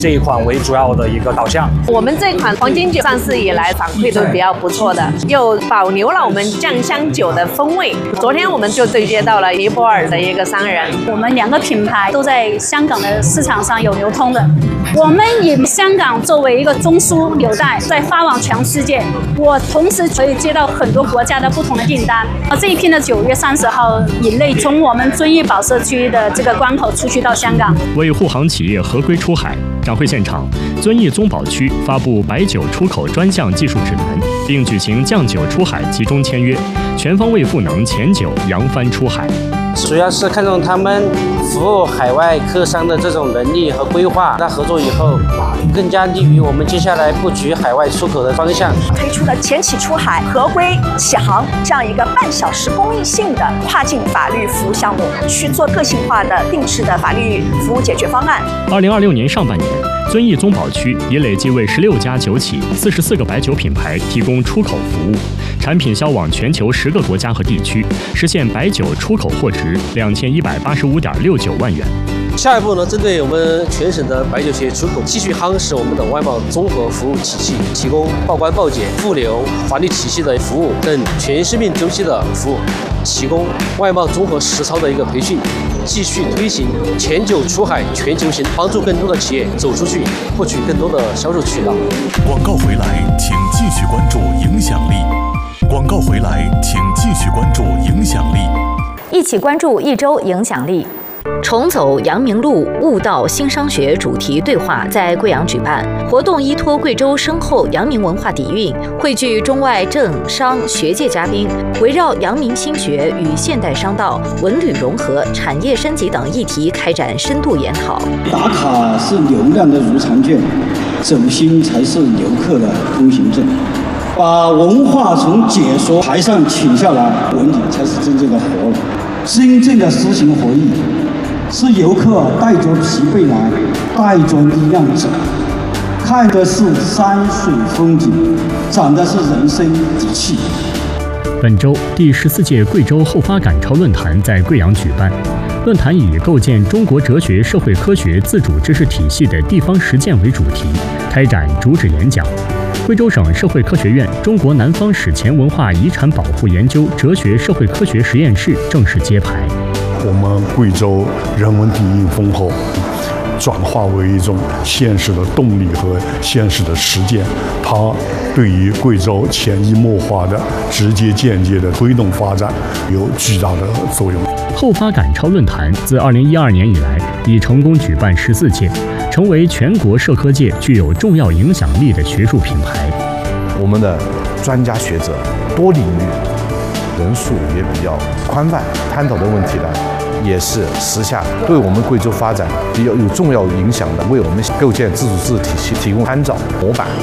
这一款为主要的一个导向。 我们这款黄金酒上市以来反馈都比较不错的，又保留了我们酱香酒的风味。昨天我们就对接到了尼泊尔的一个商人， 我们2个品牌都在香港的市场上有流通的。我们以香港作为一个中枢纽带，在发往全世界。我同时可以接到很多国家的不同的订单。这一批的9月30号以内，从我们遵义保社区的这个关口出去到香港。 为护航企业合规出海，展会现场，遵义宗保区发布白酒出口专项技术指南，并举行酱酒出海集中签约，全方位赋能前酒扬帆出海。 主要是看中他们服务海外客商的这种能力和规划，那合作以后更加利于我们接下来布局海外出口的方向。 推出了前起出海、合规起航这样一个半小时公益性的跨境法律服务项目，去做个性化的定制的法律服务解决方案。 2026年上半年，遵义宗保区已累计为16家酒企、44个白酒品牌提供出口服务，产品销往全球10个国家和地区，实现白酒出口货值2185.69万元。 下一步呢，针对我们全省的白酒企业出口，继续夯实我们的外贸综合服务体系，提供报关报检、物流、法律体系的服务等全生命周期的服务，提供外贸综合实操的一个培训，继续推行前酒出海全球行，帮助更多的企业走出去，获取更多的销售渠道。 广告回来，请继续关注影响力。广告回来，请继续关注影响力。 一起关注一周影响力。重走阳明路，悟道新商学主题对话在贵阳举办，活动依托贵州深厚阳明文化底蕴，汇聚中外政商学界嘉宾，围绕阳明新学与现代商道、文旅融合、产业升级等议题开展深度研讨。 打卡是流量的入场券，走心才是游客的通行证。把文化从解说台上请下来，文体才是真正的活了，真正的诗情活意。是游客带着疲惫来，带着力量走，看的是山水风景，长的是人生底气。 本周第14届贵州后发赶超论坛在贵阳举办，论坛以构建中国哲学社会科学自主知识体系的地方实践为主题，开展主旨演讲。贵州省社会科学院中国南方史前文化遗产保护研究哲学社会科学实验室正式揭牌。 我们贵州人文底蕴丰厚，转化为一种现实的动力和现实的实践，它对于贵州潜移默化的、直接间接的推动发展有巨大的作用。 后发赶超论坛自2012年以来已成功举办14届，成为全国社科界具有重要影响力的学术品牌。 我们的专家学者多领域，人数也比较宽泛，探讨的问题呢，也是时下对我们贵州发展比较有重要影响的，为我们构建自主知识体系提供参照模板。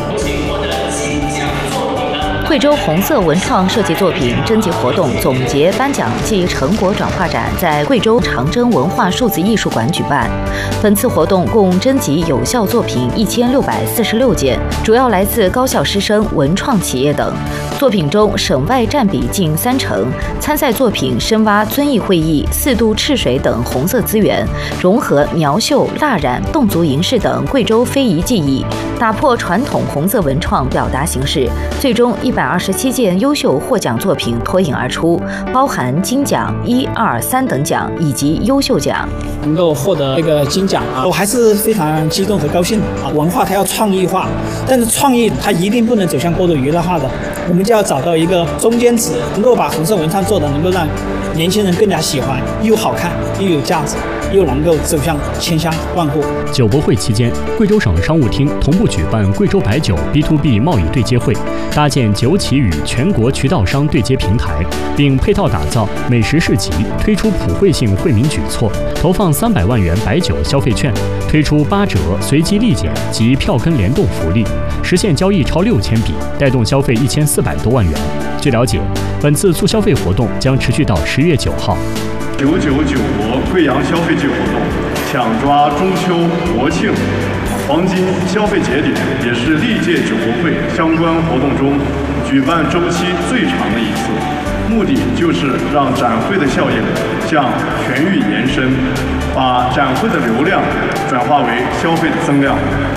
贵州红色文创设计作品征集活动总结颁奖暨成果转化展在贵州长征文化数字艺术馆举办。本次活动共征集有效作品1646件，主要来自高校师生、文创企业等。作品中省外占比近30%，参赛作品深挖遵义会议、4渡赤水等红色资源，融合苗绣、蜡染、侗族银饰等贵州非遗技艺，打破传统红色文创表达形式。最终127件优秀获奖作品脱颖而出，包含金奖1、2、3等奖以及优秀奖。 能够获得这个金奖我还是非常激动和高兴文化它要创意化，但是创意它一定不能走向过度娱乐化的，我们就要找到一个中间值，能够把红色文创做的能够让年轻人更加喜欢，又好看又有价值，又能够走向千香万户。 酒博会期间，贵州省商务厅同步举办贵州白酒 B2B 贸易对接会，搭建酒企与全国渠道商对接平台，并配套打造美食市集，推出普惠性惠民举措，投放300万元白酒消费券，推出8折随机立减及票根联动福利，实现交易超6000笔，带动消费1400多万元。据了解，本次促消费活动将持续到10月9号。 99酒博贵阳消费季活动，抢抓中秋、国庆黄金消费节点，也是历届酒博会相关活动中举办周期最长的一次。 目的就是让展会的效应向全域延伸，把展会的流量转化为消费的增量。